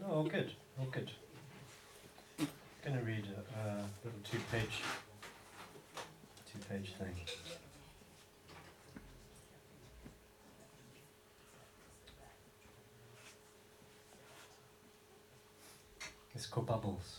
No, all good, all good. I'm going to read a little two-page thing. It's called Bubbles.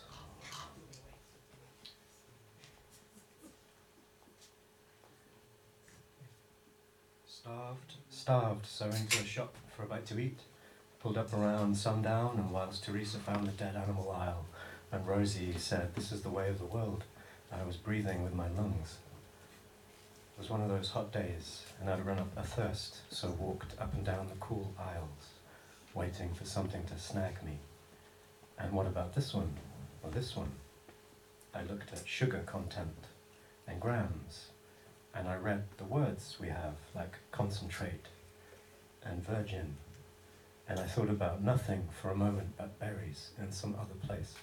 Starved, so into a shop for a bite to eat. Pulled up around sundown, and whilst Teresa found the dead animal aisle, and Rosie said, "This is the way of the world," I was breathing with my lungs. It was one of those hot days, and I'd run up a thirst, so walked up and down the cool aisles, waiting for something to snag me. And what about this one? Or this one? I looked at sugar content and grams, and I read the words we have, like concentrate and virgin, and I thought about nothing for a moment but berries in some other place.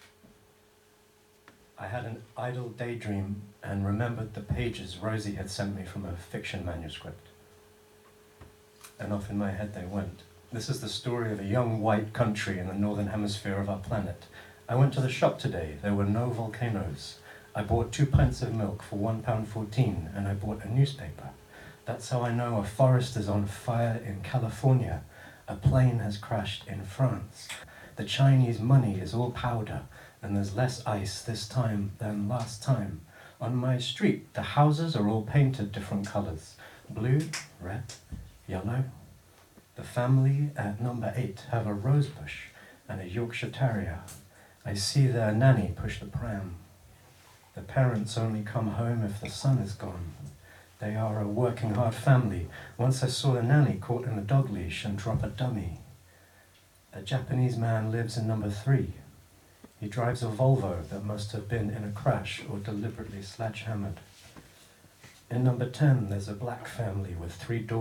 I had an idle daydream and remembered the pages Rosie had sent me from a fiction manuscript. And off in my head they went. This is the story of a young white country in the northern hemisphere of our planet. I went to the shop today. There were no volcanoes. I bought 2 pints of milk for £1.14, and I bought a newspaper. That's how I know a forest is on fire in California. A plane has crashed in France. The Chinese money is all powder, and there's less ice this time than last time. On my street, the houses are all painted different colors. Blue, red, yellow. The family at number 8 have a rose bush and a Yorkshire Terrier. I see their nanny push the pram. The parents only come home if the sun is gone. They are a working hard family. Once I saw the nanny caught in a dog leash and drop a dummy. A Japanese man lives in number 3. He drives a Volvo that must have been in a crash or deliberately sledgehammered. In number 10, there's a black family with 3 daughters.